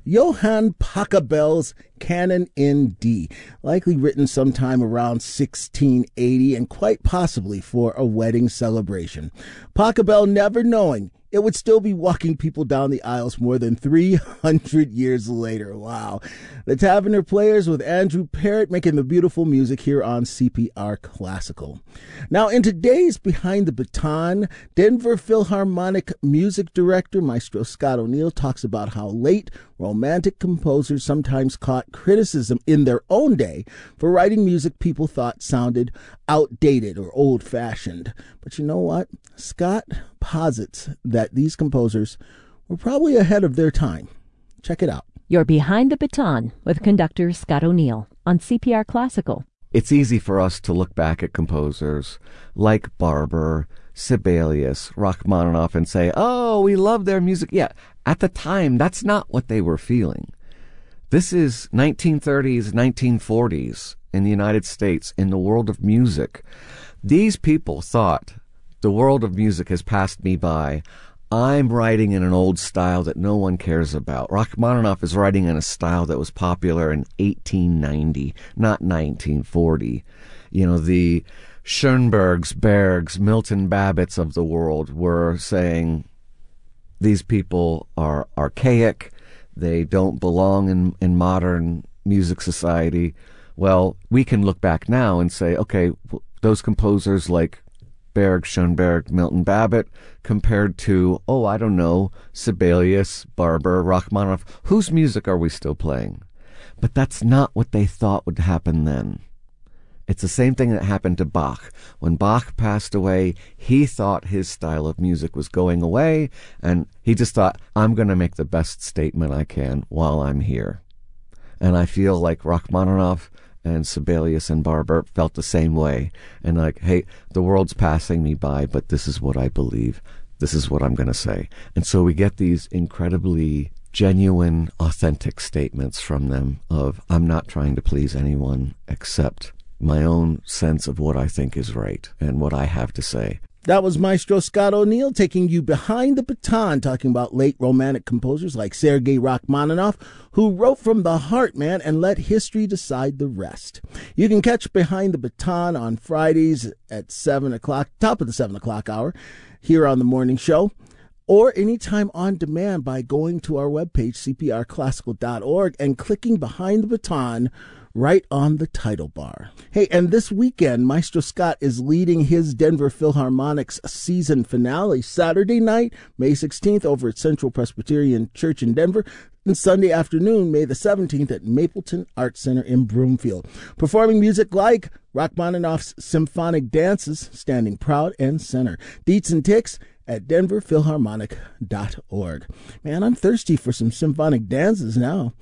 Johann Pachelbel's Canon in D, likely written sometime around 1680 and quite possibly for a wedding celebration. Pachelbel never knowing it would still be walking people down the aisles more than 300 years later. Wow. The Taverner Players with Andrew Parrott making the beautiful music here on CPR Classical. Now, in today's Behind the Baton, Denver Philharmonic music director Maestro Scott O'Neill talks about how late romantic composers sometimes caught criticism in their own day for writing music people thought sounded outdated or old-fashioned. But you know what? Scott posits that these composers were probably ahead of their time. Check it out. You're Behind the Baton with conductor Scott O'Neill on CPR Classical. It's easy for us to look back at composers like Barber, Sibelius, Rachmaninoff and say, oh, we love their music. Yeah, at the time, that's not what they were feeling. This is 1930s, 1940s in the United States, in the world of music. These people thought, the world of music has passed me by. I'm writing in an old style that no one cares about. Rachmaninoff is writing in a style that was popular in 1890, not 1940. You know, the Schoenbergs, Bergs, Milton Babbitts of the world were saying these people are archaic. They don't belong in modern music society. Well, we can look back now and say, okay, those composers like Berg, Schoenberg, Milton Babbitt, compared to, I don't know, Sibelius, Barber, Rachmaninoff, whose music are we still playing? But that's not what they thought would happen then. It's the same thing that happened to Bach. When Bach passed away, he thought his style of music was going away, and he just thought, I'm going to make the best statement I can while I'm here. And I feel like Rachmaninoff and Sibelius and Barber felt the same way. And like, hey, the world's passing me by, but this is what I believe. This is what I'm going to say. And so we get these incredibly genuine, authentic statements from them of, I'm not trying to please anyone except my own sense of what I think is right and what I have to say. That was Maestro Scott O'Neill taking you behind the baton, talking about late romantic composers like Sergei Rachmaninoff, who wrote from the heart, man, and let history decide the rest. You can catch Behind the Baton on Fridays at 7 o'clock, top of the 7 o'clock hour, here on the morning show, or anytime on demand by going to our webpage, cprclassical.org, and clicking Behind the Baton right on the title bar. Hey, and this weekend, Maestro Scott is leading his Denver Philharmonic's season finale Saturday night, May 16th, over at Central Presbyterian Church in Denver, and Sunday afternoon, May the 17th, at Mapleton Arts Center in Broomfield. Performing music like Rachmaninoff's Symphonic Dances, standing proud and center. Deets and ticks at denverphilharmonic.org. Man, I'm thirsty for some symphonic dances now.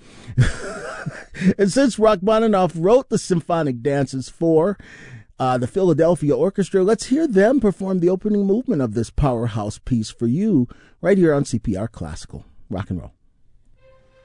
And since Rachmaninoff wrote the symphonic dances for the Philadelphia Orchestra, let's hear them perform the opening movement of this powerhouse piece for you right here on CPR Classical. Rock and roll.